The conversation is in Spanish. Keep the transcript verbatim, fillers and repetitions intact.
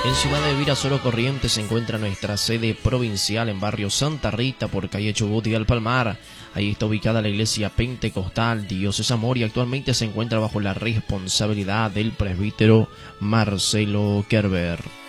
En Ciudad de Virasoro Corrientes se encuentra nuestra sede provincial en barrio Santa Rita por calle Chubut y Alpalmar. Ahí está ubicada la iglesia pentecostal Dios es Amor y actualmente se encuentra bajo la responsabilidad del presbítero Marcelo Kerber.